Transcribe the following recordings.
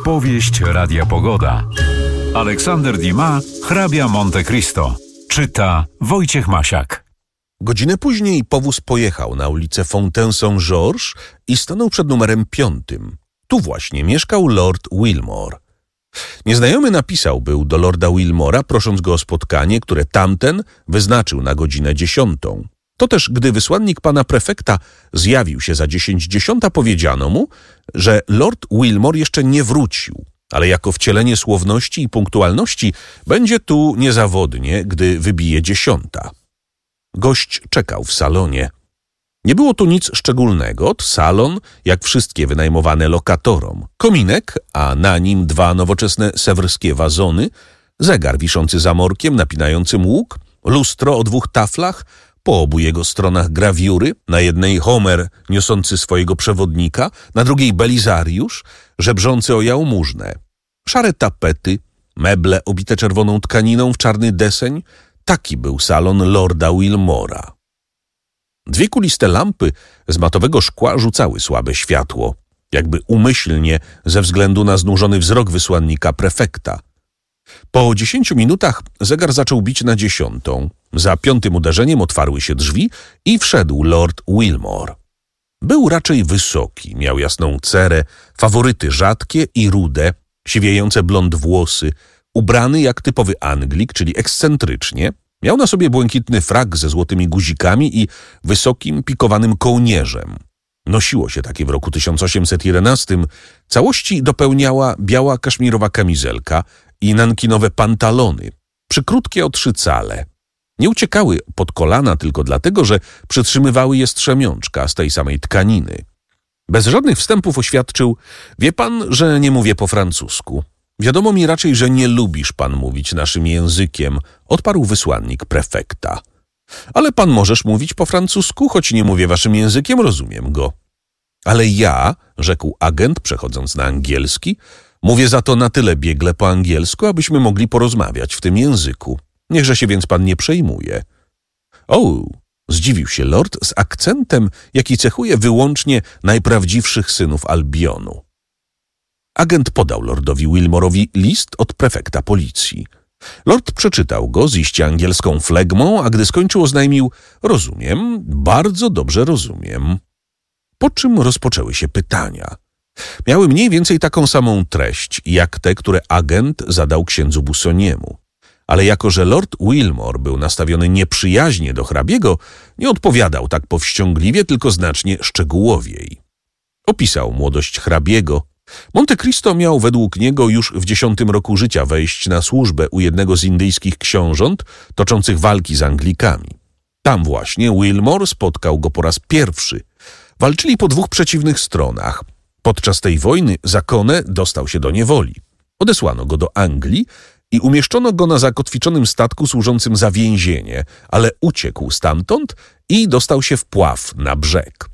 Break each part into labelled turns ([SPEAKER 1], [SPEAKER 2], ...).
[SPEAKER 1] Powieść Radia Pogoda. Aleksander Dumas, hrabia Monte Cristo. Czyta Wojciech Masiak.
[SPEAKER 2] Godzinę później powóz pojechał na ulicę Fontaine Saint-Georges i stanął przed numerem 5. Tu właśnie mieszkał Lord Wilmore. Nieznajomy napisał był do lorda Wilmora, prosząc go o spotkanie, które tamten wyznaczył na godzinę 10. To też, gdy wysłannik pana prefekta zjawił się za 10:10, powiedziano mu, że lord Wilmore jeszcze nie wrócił, ale jako wcielenie słowności i punktualności będzie tu niezawodnie, gdy wybije 10. Gość czekał w salonie. Nie było tu nic szczególnego, salon, jak wszystkie wynajmowane lokatorom. Kominek, a na nim 2 nowoczesne sewrskie wazony, zegar wiszący za morkiem, napinającym łuk, lustro o 2 taflach, po obu jego stronach grawiury, na jednej Homer niosący swojego przewodnika, na drugiej Belizariusz, żebrzący o jałmużnę. Szare tapety, meble obite czerwoną tkaniną w czarny deseń. Taki był salon lorda Wilmora. 2 kuliste lampy z matowego szkła rzucały słabe światło, jakby umyślnie ze względu na znużony wzrok wysłannika prefekta. Po 10 minutach zegar zaczął bić na 10. Za 5. uderzeniem otwarły się drzwi i wszedł lord Wilmore. Był raczej wysoki, miał jasną cerę, faworyty rzadkie i rude, siwiejące blond włosy, ubrany jak typowy Anglik, czyli ekscentrycznie. Miał na sobie błękitny frak ze złotymi guzikami i wysokim, pikowanym kołnierzem. Nosiło się takie w roku 1811. Całości dopełniała biała kaszmirowa kamizelka i nankinowe pantalony, przykrótkie o 3 cale. Nie uciekały pod kolana tylko dlatego, że przytrzymywały je strzemiączka z tej samej tkaniny. Bez żadnych wstępów oświadczył: wie pan, że nie mówię po francusku. Wiadomo mi raczej, że nie lubisz pan mówić naszym językiem, odparł wysłannik prefekta. Ale pan możesz mówić po francusku, choć nie mówię waszym językiem, rozumiem go. Ale ja, rzekł agent, przechodząc na angielski, mówię za to na tyle biegle po angielsku, abyśmy mogli porozmawiać w tym języku. Niechże się więc pan nie przejmuje. O, zdziwił się lord z akcentem, jaki cechuje wyłącznie najprawdziwszych synów Albionu. Agent podał lordowi Wilmorowi list od prefekta policji. Lord przeczytał go z iście angielską flegmą, a gdy skończył, oznajmił: rozumiem, bardzo dobrze rozumiem. Po czym rozpoczęły się pytania. Miały mniej więcej taką samą treść, jak te, które agent zadał księdzu Bussoniemu. Ale jako że lord Wilmore był nastawiony nieprzyjaźnie do hrabiego, nie odpowiadał tak powściągliwie, tylko znacznie szczegółowiej. Opisał młodość hrabiego. Monte Cristo miał według niego już w 10. roku życia wejść na służbę u jednego z indyjskich książąt toczących walki z Anglikami. Tam właśnie Wilmore spotkał go po raz pierwszy. Walczyli po 2 przeciwnych stronach. Podczas tej wojny Zakone dostał się do niewoli. Odesłano go do Anglii i umieszczono go na zakotwiczonym statku służącym za więzienie, ale uciekł stamtąd i dostał się w pław na brzeg.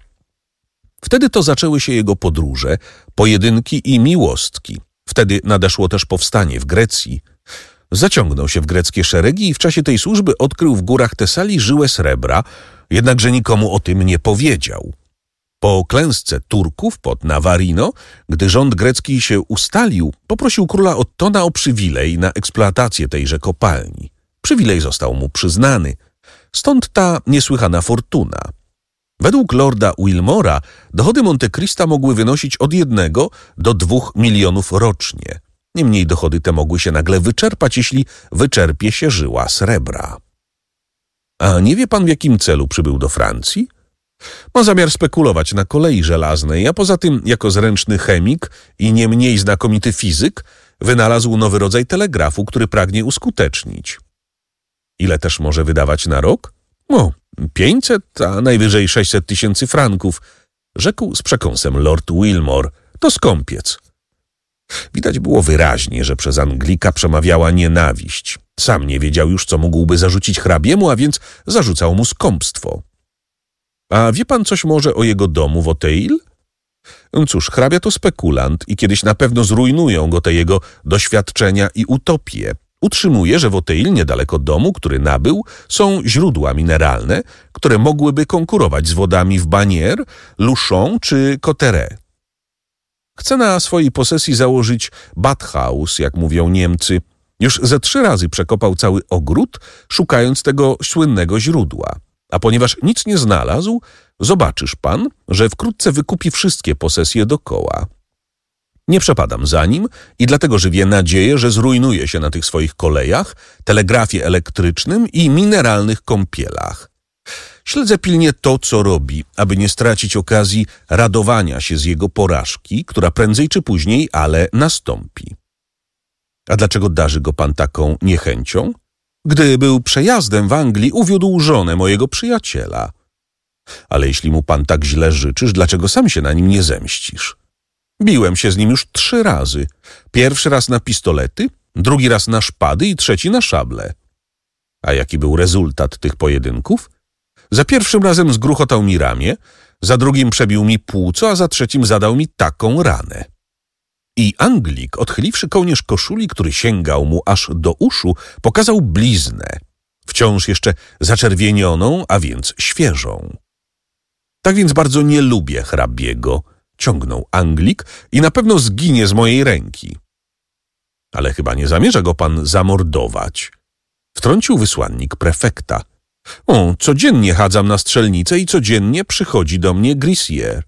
[SPEAKER 2] Wtedy to zaczęły się jego podróże, pojedynki i miłostki. Wtedy nadeszło też powstanie w Grecji. Zaciągnął się w greckie szeregi i w czasie tej służby odkrył w górach Tesalii żyłę srebra, jednakże nikomu o tym nie powiedział. Po klęsce Turków pod Navarino, gdy rząd grecki się ustalił, poprosił króla Ottona o przywilej na eksploatację tejże kopalni. Przywilej został mu przyznany. Stąd ta niesłychana fortuna. Według lorda Wilmora dochody Monte Crista mogły wynosić od 1 do 2 milionów rocznie. Niemniej dochody te mogły się nagle wyczerpać, jeśli wyczerpie się żyła srebra. A nie wie pan, w jakim celu przybył do Francji? Ma zamiar spekulować na kolei żelaznej, a poza tym jako zręczny chemik i nie mniej znakomity fizyk wynalazł nowy rodzaj telegrafu, który pragnie uskutecznić. Ile też może wydawać na rok? 500, a najwyżej 600 tysięcy franków, rzekł z przekąsem lord Wilmore. To skąpiec. Widać było wyraźnie, że przez Anglika przemawiała nienawiść. Sam nie wiedział już, co mógłby zarzucić hrabiemu, a więc zarzucał mu skąpstwo. A wie pan coś może o jego domu w Auteuil? Cóż, hrabia to spekulant i kiedyś na pewno zrujnują go te jego doświadczenia i utopie. Utrzymuje, że w Auteuil, niedaleko domu, który nabył, są źródła mineralne, które mogłyby konkurować z wodami w Bagnères, Luchon czy Cauterets. Chce na swojej posesji założyć Badhaus, jak mówią Niemcy. Już ze 3 razy przekopał cały ogród, szukając tego słynnego źródła. A ponieważ nic nie znalazł, zobaczysz pan, że wkrótce wykupi wszystkie posesje dokoła. Nie przepadam za nim i dlatego żywię nadzieję, że zrujnuje się na tych swoich kolejach, telegrafie elektrycznym i mineralnych kąpielach. Śledzę pilnie to, co robi, aby nie stracić okazji radowania się z jego porażki, która prędzej czy później, ale nastąpi. A dlaczego darzy go pan taką niechęcią? Gdy był przejazdem w Anglii, uwiódł żonę mojego przyjaciela. Ale jeśli mu pan tak źle życzysz, dlaczego sam się na nim nie zemścisz? Biłem się z nim już 3 razy. Pierwszy raz na pistolety, drugi raz na szpady i trzeci na szable. A jaki był rezultat tych pojedynków? Za pierwszym razem zgruchotał mi ramię, za drugim przebił mi płuco, a za trzecim zadał mi taką ranę. I Anglik, odchyliwszy kołnierz koszuli, który sięgał mu aż do uszu, pokazał bliznę, wciąż jeszcze zaczerwienioną, a więc świeżą. Tak więc bardzo nie lubię hrabiego, ciągnął Anglik, i na pewno zginie z mojej ręki. Ale chyba nie zamierza go pan zamordować, wtrącił wysłannik prefekta. Codziennie chadzam na strzelnicę i codziennie przychodzi do mnie Grissier.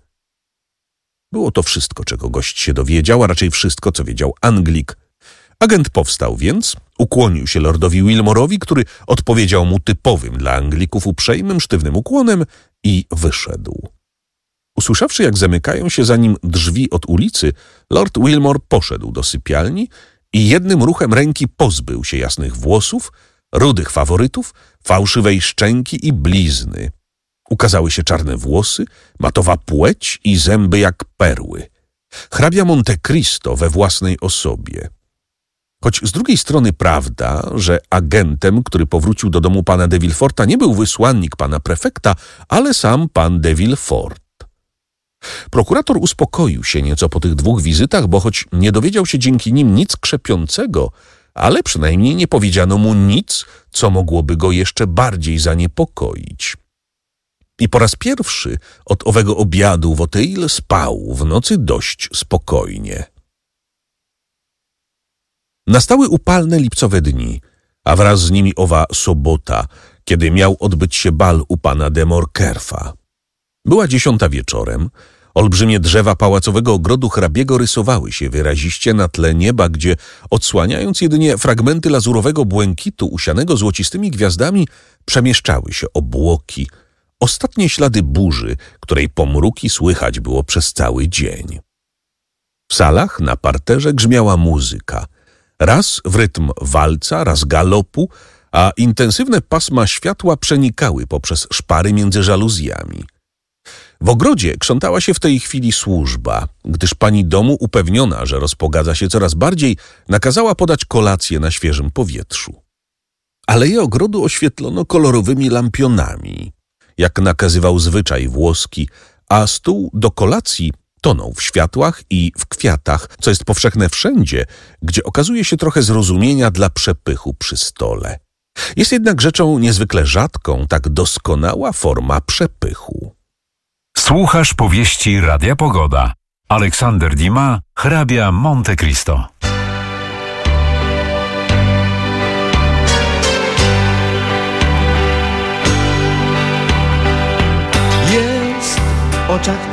[SPEAKER 2] Było to wszystko, czego gość się dowiedział, a raczej wszystko, co wiedział Anglik. Agent powstał więc, ukłonił się lordowi Wilmorowi, który odpowiedział mu typowym dla Anglików uprzejmym, sztywnym ukłonem i wyszedł. Usłyszawszy, jak zamykają się za nim drzwi od ulicy, lord Wilmore poszedł do sypialni i jednym ruchem ręki pozbył się jasnych włosów, rudych faworytów, fałszywej szczęki i blizny. Ukazały się czarne włosy, matowa płeć i zęby jak perły. Hrabia Monte Cristo we własnej osobie. Choć z drugiej strony prawda, że agentem, który powrócił do domu pana de Villeforta, nie był wysłannik pana prefekta, ale sam pan de Villefort. Prokurator uspokoił się nieco po tych 2 wizytach, bo choć nie dowiedział się dzięki nim nic krzepiącego, ale przynajmniej nie powiedziano mu nic, co mogłoby go jeszcze bardziej zaniepokoić. I po raz pierwszy od owego obiadu w Auteuil spał w nocy dość spokojnie. Nastały upalne lipcowe dni, a wraz z nimi owa sobota, kiedy miał odbyć się bal u pana de Morcerfa. Była 10 wieczorem, olbrzymie drzewa pałacowego ogrodu hrabiego rysowały się wyraziście na tle nieba, gdzie, odsłaniając jedynie fragmenty lazurowego błękitu usianego złocistymi gwiazdami, przemieszczały się obłoki, ostatnie ślady burzy, której pomruki słychać było przez cały dzień. W salach na parterze grzmiała muzyka, raz w rytm walca, raz galopu, a intensywne pasma światła przenikały poprzez szpary między żaluzjami. W ogrodzie krzątała się w tej chwili służba, gdyż pani domu, upewniona, że rozpogadza się coraz bardziej, nakazała podać kolację na świeżym powietrzu. Aleje ogrodu oświetlono kolorowymi lampionami, jak nakazywał zwyczaj włoski, a stół do kolacji tonął w światłach i w kwiatach, co jest powszechne wszędzie, gdzie okazuje się trochę zrozumienia dla przepychu przy stole. Jest jednak rzeczą niezwykle rzadką tak doskonała forma przepychu.
[SPEAKER 1] Słuchasz powieści Radia Pogoda. Aleksander Dumas, hrabia Monte Cristo.
[SPEAKER 3] Jest w oczach